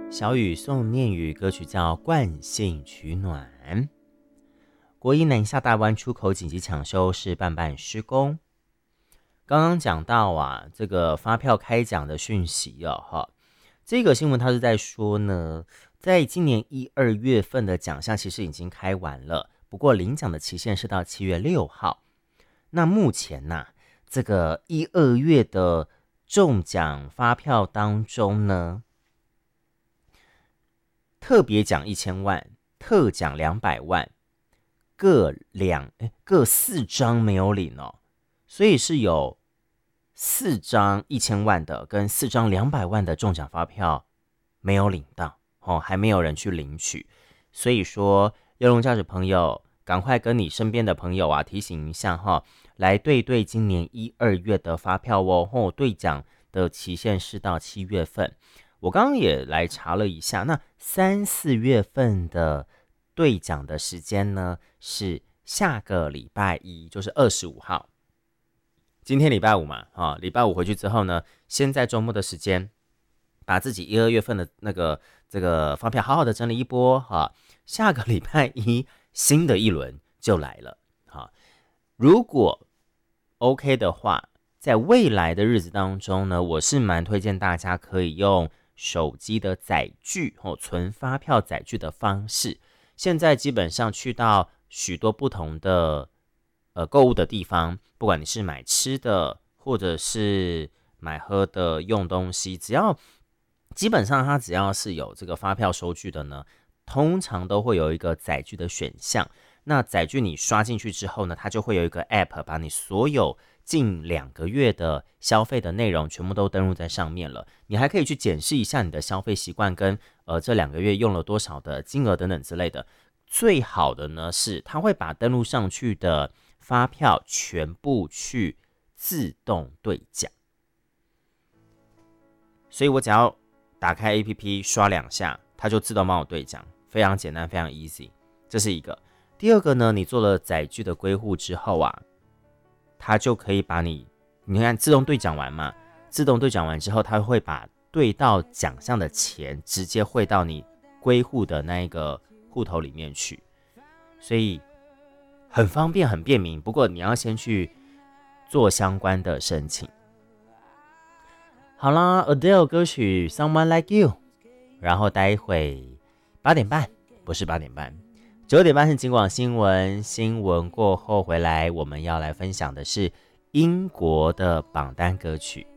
小雨送念语歌曲叫《惯性取暖》。国一南下大湾出口紧急抢修是办施工。刚刚讲到啊，这个发票开奖的讯息哈，这个新闻它是在说呢，在今年1、2月份的奖项其实已经开完了，不过领奖的期限是到7月6号。那目前呢，这个1、2月的中奖发票当中呢，特别奖1000万，特奖200万，各4张没有领哦，所以是有4张1000万的跟4张200万的中奖发票没有领到哦，还没有人去领取。所以说，邮轮驾驶朋友，赶快跟你身边的朋友啊提醒一下哈，来对今年1、2月的发票哦，兑奖的期限是到7月份。我刚刚也来查了一下，那3、4月份的兑奖的时间呢，是下个礼拜一，就是25号。今天礼拜五嘛，礼拜五回去之后呢，先在周末的时间，把自己1、2月份的这个发票好好的整理一波哈，下个礼拜一新的一轮就来了哈。如果 OK 的话，在未来的日子当中呢，我是蛮推荐大家可以用手机的载具存发票载具的方式。现在基本上去到许多不同的购物的地方，不管你是买吃的或者是买喝的用东西，基本上它只要是有这个发票收据的呢，通常都会有一个载具的选项。那载具你刷进去之后呢，它就会有一个 App 把你所有近2个月的消费的内容全部都登录在上面了。你还可以去检视一下你的消费习惯跟这2个月用了多少的金额等等之类的。最好的呢是它会把登录上去的发票全部去自动兑奖，所以我只要打开 APP 刷2下，它就自动帮我兑奖，非常简单，非常 easy。这是一个。第二个呢，你做了载具的归户之后啊，它就可以把你看自动兑奖完嘛，自动兑奖完之后，它会把兑到奖项的钱直接汇到你归户的那一个户头里面去，所以很方便很便民。不过你要先去做相关的申请。好啦 Adele 歌曲 Someone Like You， 然后待会8点半，不是8点半，9点半是警广新闻，新闻过后回来，我们要来分享的是英国的榜单歌曲。